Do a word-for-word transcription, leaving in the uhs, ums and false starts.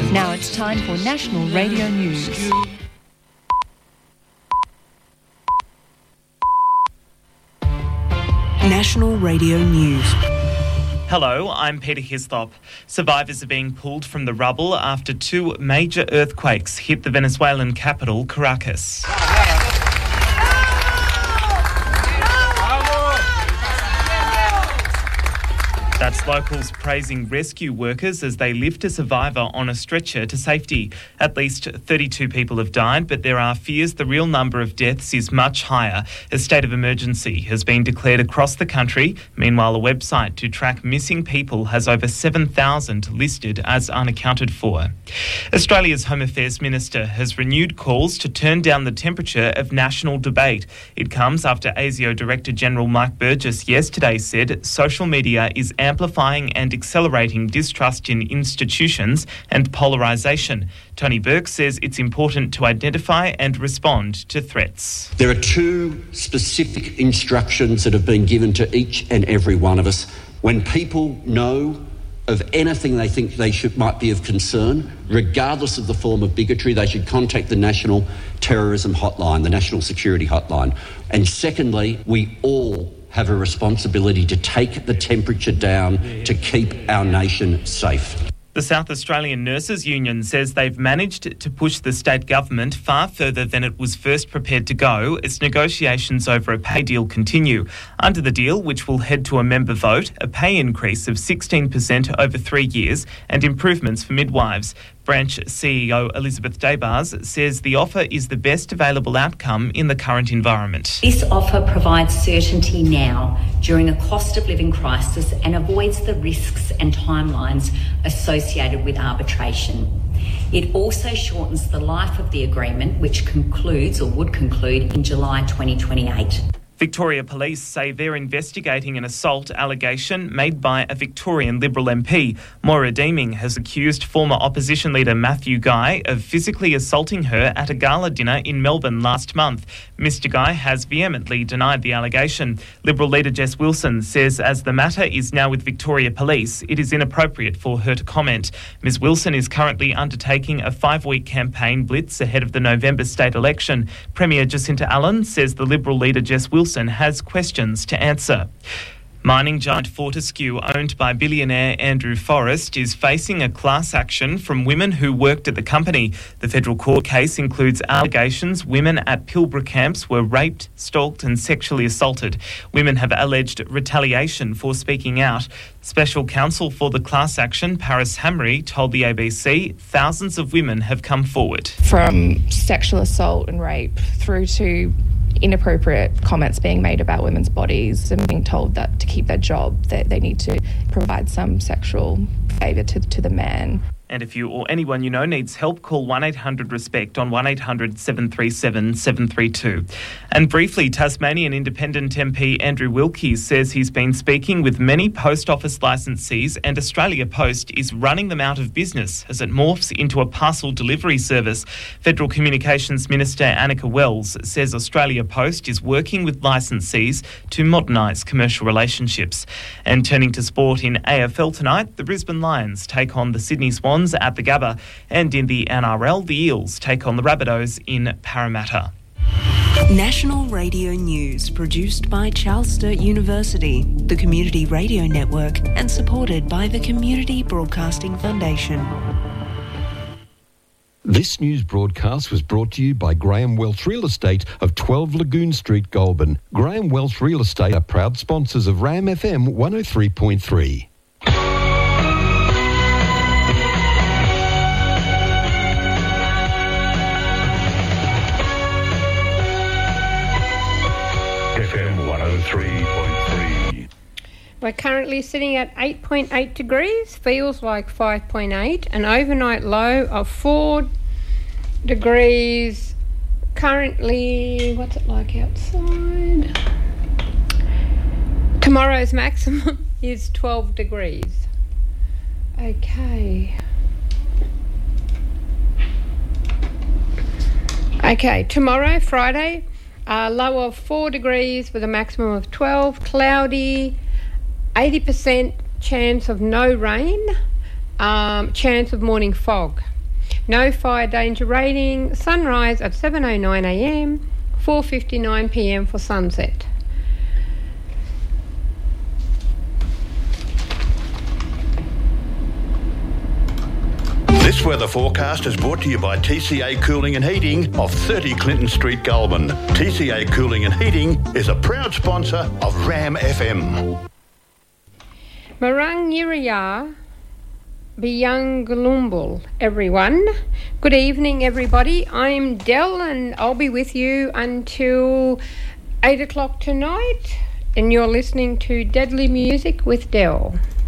Now it's time for National Radio News. National Radio News. Hello, I'm Peter Hislop. Survivors are being pulled from the rubble after two major earthquakes hit the Venezuelan capital, Caracas. That's locals praising rescue workers as they lift a survivor on a stretcher to safety. At least thirty-two people have died, but there are fears the real number of deaths is much higher. A state of emergency has been declared across the country. Meanwhile, a website to track missing people has over seven thousand listed as unaccounted for. Australia's Home Affairs Minister has renewed calls to turn down the temperature of national debate. It comes after ASIO Director General Mike Burgess yesterday said social media is amplifying and accelerating distrust in institutions and polarisation. Tony Burke says it's important to identify and respond to threats. There are two specific instructions that have been given to each and every one of us. When people know of anything they think they should might be of concern, regardless of the form of bigotry, they should contact the National Terrorism Hotline, the National Security Hotline. And secondly, we all have a responsibility to take the temperature down to keep our nation safe. The South Australian Nurses Union says they've managed to push the state government far further than it was first prepared to go as negotiations over a pay deal continue. Under the deal, which will head to a member vote, a pay increase of sixteen percent over three years and improvements for midwives. Branch C E O Elizabeth Daybars says the offer is the best available outcome in the current environment. This offer provides certainty now during a cost of living crisis and avoids the risks and timelines associated with arbitration. It also shortens the life of the agreement, which concludes or would conclude in July twenty twenty-eight. Victoria Police say they're investigating an assault allegation made by a Victorian Liberal M P. Moira Deeming has accused former opposition leader Matthew Guy of physically assaulting her at a gala dinner in Melbourne last month. Mister Guy has vehemently denied the allegation. Liberal leader Jess Wilson says as the matter is now with Victoria Police, it is inappropriate for her to comment. Miz Wilson is currently undertaking a five-week campaign blitz ahead of the November state election. Premier Jacinta Allen says the Liberal leader Jess Wilson has questions to answer. Mining giant Fortescue, owned by billionaire Andrew Forrest, is facing a class action from women who worked at the company. The federal court case includes allegations women at Pilbara camps were raped, stalked and sexually assaulted. Women have alleged retaliation for speaking out. Special counsel for the class action, Paris Hamry, told the A B C thousands of women have come forward. From sexual assault and rape through to inappropriate comments being made about women's bodies and being told that to keep their job, that they need to provide some sexual favour to, to the man. And if you or anyone you know needs help, call one eight hundred RESPECT on one eight hundred seven three seven seven three two. And briefly, Tasmanian Independent M P Andrew Wilkie says he's been speaking with many post office licensees and Australia Post is running them out of business as it morphs into a parcel delivery service. Federal Communications Minister Annika Wells says Australia Post is working with licensees to modernise commercial relationships. And turning to sport in A F L tonight, the Brisbane Lions take on the Sydney Swans at the Gabba, and in the N R L, the Eels take on the Rabbitohs in Parramatta. National Radio News, produced by Charles Sturt University, the Community Radio Network, and supported by the Community Broadcasting Foundation. This news broadcast was brought to you by Graham Welch Real Estate of twelve Lagoon Street, Goulburn. Graham Welch Real Estate are proud sponsors of RAM F M one oh three point three. We're currently sitting at eight point eight degrees, feels like five point eight, an overnight low of four degrees. Currently, what's it like outside? Tomorrow's maximum is twelve degrees. Okay. Okay, tomorrow, Friday, a low of four degrees with a maximum of twelve, cloudy, eighty percent chance of no rain, um, chance of morning fog. No fire danger rating. Sunrise at seven oh nine a m, four fifty-nine p m for sunset. This weather forecast is brought to you by T C A Cooling and Heating of thirty Clinton Street, Goulburn. T C A Cooling and Heating is a proud sponsor of Ram F M. Marang Yiraya Biyangulumbul, everyone. Good evening, everybody. I'm Del and I'll be with you until eight o'clock tonight. And you're listening to Deadly Music with Del.